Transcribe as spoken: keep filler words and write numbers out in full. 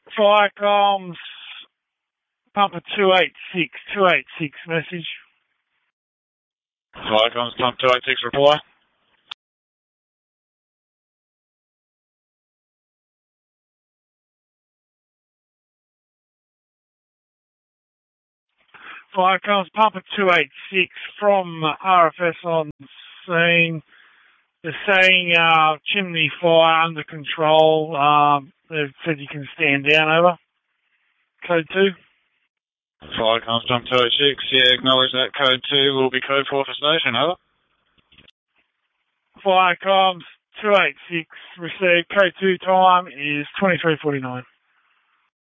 Fire comms, Pumper two eight six, two eight six message. Fire comms, Pump two eight six, reply. Fire comms, Pumper two eight six from R F S on scene. They're saying uh, chimney fire under control. Um, they've said you can stand down, over. Code two. Fire comms, Pump two eight six, yeah, acknowledge that. Code two will be code four for station, over. Fire comms two eight six, received. Code two time is twenty-three forty-nine.